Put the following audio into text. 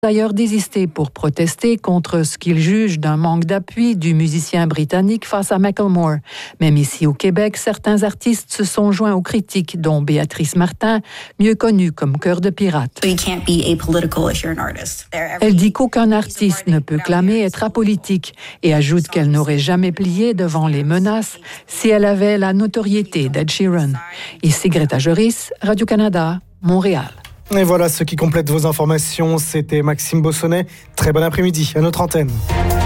d'ailleurs désisté pour protester contre ce qu'il juge d'un manque d'appui du musicien britannique face à Macklemore. Même ici au Québec, certains artistes se sont joints aux critiques, dont Béatrice Martin, mieux connue comme Cœur de pirate. Elle dit qu'aucun artiste ne peut clamer être apolitique et ajoute qu'elle n'aurait jamais plié devant les menaces si elle avait la notoriété d'Ed Sheeran. Ici Greta Joris, Radio-Canada, Montréal. Et voilà ce qui complète vos informations. C'était Maxime Bossonnet. Très bon après-midi à notre antenne.